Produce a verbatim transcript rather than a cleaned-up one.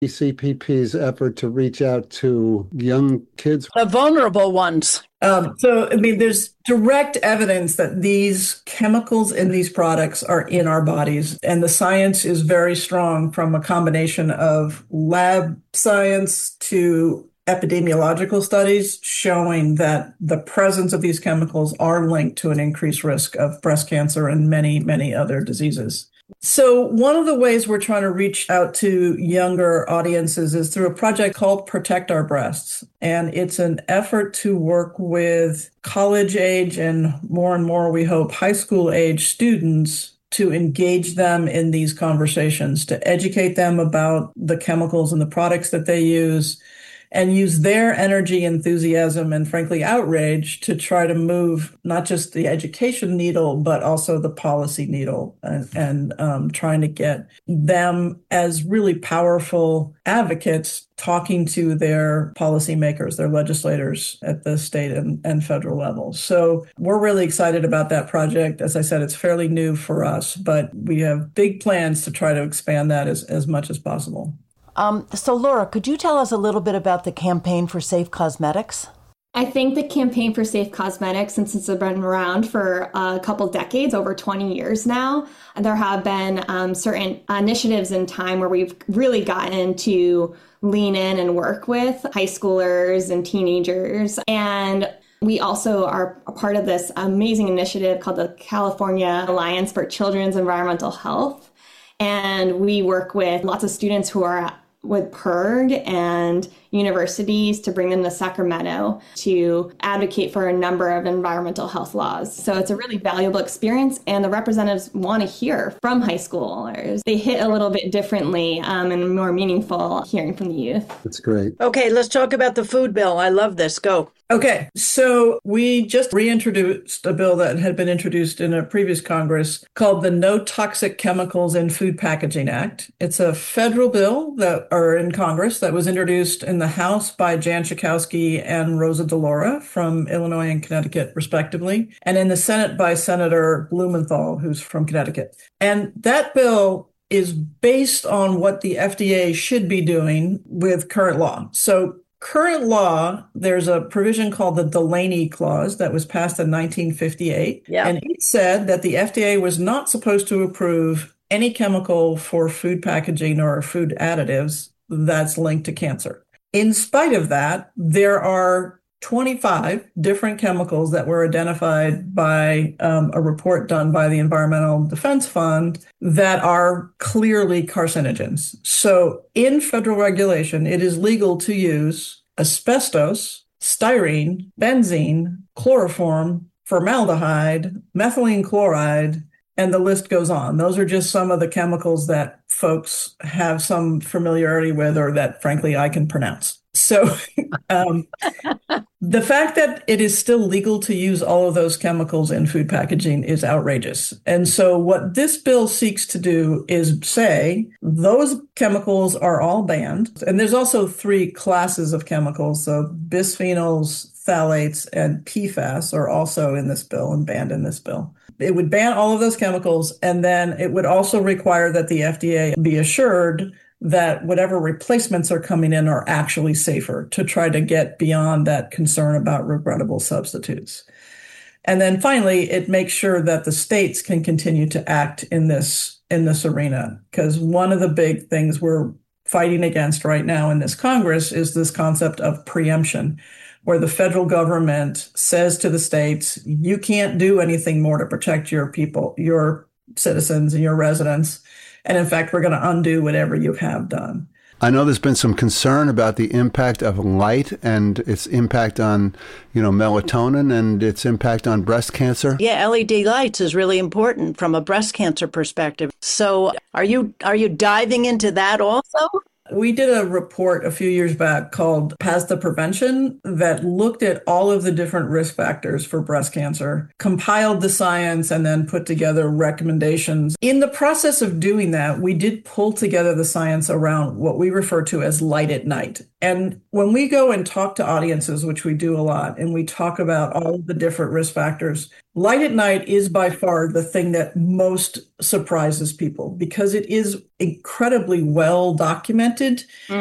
C P P's effort to reach out to young kids? The vulnerable ones. Um, so, I mean, there's direct evidence that these chemicals in these products are in our bodies. And the science is very strong from a combination of lab science to epidemiological studies showing that the presence of these chemicals are linked to an increased risk of breast cancer and many, many other diseases. So one of the ways we're trying to reach out to younger audiences is through a project called Protect Our Breasts. And it's an effort to work with college age and more and more, we hope, high school age students to engage them in these conversations, to educate them about the chemicals and the products that they use, and use their energy, enthusiasm, and frankly, outrage to try to move not just the education needle, but also the policy needle, and, and um, trying to get them as really powerful advocates talking to their policymakers, their legislators at the state and, and federal level. So we're really excited about that project. As I said, it's fairly new for us, but we have big plans to try to expand that as, as much as possible. Um, so, Laura, could you tell us a little bit about the Campaign for Safe Cosmetics? I think the Campaign for Safe Cosmetics, since it's been around for a couple decades, over twenty years now, there have been um, certain initiatives in time where we've really gotten to lean in and work with high schoolers and teenagers. And we also are a part of this amazing initiative called the California Alliance for Children's Environmental Health. And we work with lots of students who are with P E R G and universities to bring them to Sacramento to advocate for a number of environmental health laws. So it's a really valuable experience, and the representatives want to hear from high schoolers. They hit a little bit differently um, and more meaningful hearing from the youth. That's great. Okay, let's talk about the food bill. I love this. Go. Okay, so we just reintroduced a bill that had been introduced in a previous Congress called the No Toxic Chemicals in Food Packaging Act. It's a federal bill that are in Congress that was introduced in the House by Jan Schakowsky and Rosa DeLauro from Illinois and Connecticut, respectively, and in the Senate by Senator Blumenthal, who's from Connecticut. And that bill is based on what the F D A should be doing with current law. So current law, there's a provision called the Delaney Clause that was passed in nineteen fifty-eight. Yeah. And it said that the F D A was not supposed to approve any chemical for food packaging or food additives that's linked to cancer. In spite of that, there are twenty-five different chemicals that were identified by um, a report done by the Environmental Defense Fund that are clearly carcinogens. So in federal regulation, it is legal to use asbestos, styrene, benzene, chloroform, formaldehyde, methylene chloride, and the list goes on. Those are just some of the chemicals that folks have some familiarity with, or that, frankly, I can pronounce. So um, the fact that it is still legal to use all of those chemicals in food packaging is outrageous. And so what this bill seeks to do is say those chemicals are all banned. And there's also three classes of chemicals. So bisphenols, phthalates, and P FAS are also in this bill and banned in this bill. It would ban all of those chemicals, and then it would also require that the F D A be assured that whatever replacements are coming in are actually safer, to try to get beyond that concern about regrettable substitutes. And then finally, it makes sure that the states can continue to act in this in this arena, because one of the big things we're fighting against right now in this Congress is this concept of preemption, where the federal government says to the states, you can't do anything more to protect your people, your citizens and your residents. And in fact, we're going to undo whatever you have done. I know there's been some concern about the impact of light and its impact on, you know, melatonin and its impact on breast cancer. Yeah, L E D lights is really important from a breast cancer perspective. So are you are you diving into that also? We did a report a few years back called Paths to Prevention that looked at all of the different risk factors for breast cancer, compiled the science, and then put together recommendations. In the process of doing that, we did pull together the science around what we refer to as light at night. And when we go and talk to audiences, which we do a lot, and we talk about all of the different risk factors, Light at night is by far the thing that most surprises people because it is incredibly well documented.